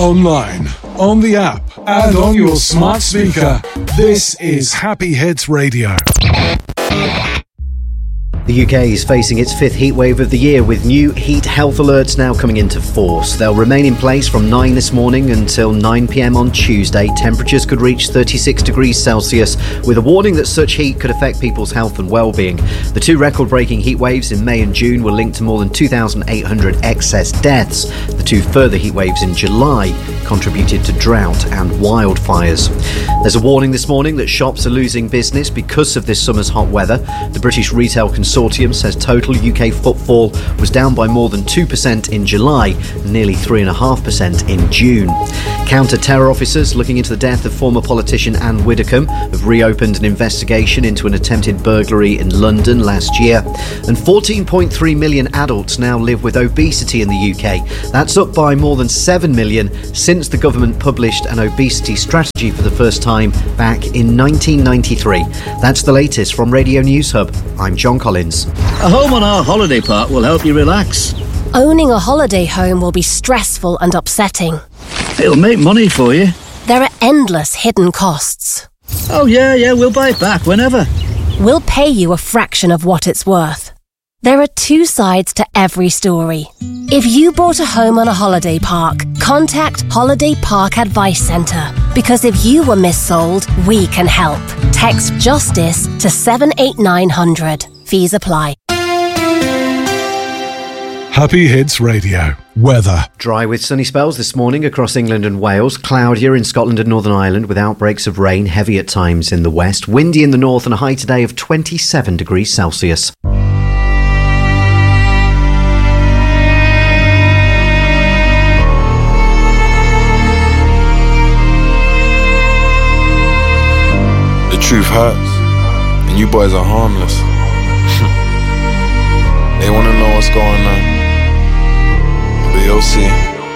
online, on the app, and on your smart speaker. This is Happy Hits Radio. The UK is facing its fifth heatwave of the year, with new heat health alerts now coming into force. They'll remain in place from 9 this morning until 9 p.m. on Tuesday. Temperatures could reach 36 degrees Celsius, with a warning that such heat could affect people's health and well-being. The two record-breaking heat waves in May and June were linked to more than 2,800 excess deaths. The two further heat waves in July contributed to drought and wildfires. There's a warning this morning that shops are losing business because of this summer's hot weather. The British Retail Consortium says total UK footfall was down by more than 2% in July and nearly 3.5% in June. Counter-terror officers looking into the death of former politician Anne Widdecombe have reopened an investigation into an attempted burglary in London last year. And 14.3 million adults now live with obesity in the UK. That's up by more than 7 million since the government published an obesity strategy for the first time back in 1993. That's the latest from Radio News Hub. I'm John Collins. A home on our holiday park will help you relax. Owning a holiday home will be stressful and upsetting. It'll make money for you. There are endless hidden costs. Oh yeah, we'll buy it back whenever. We'll pay you a fraction of what it's worth. There are two sides to every story. If you bought a home on a holiday park, contact Holiday Park Advice Centre, because if you were missold, we can help. Text JUSTICE to 78900. Fees apply. Happy Hits Radio. Weather. Dry with sunny spells this morning across England and Wales. Cloudier in Scotland and Northern Ireland with outbreaks of rain, heavy at times in the west. Windy in the north and a high today of 27 degrees Celsius. The truth hurts, and you boys are harmless. They wanna know what's going on, but you'll see.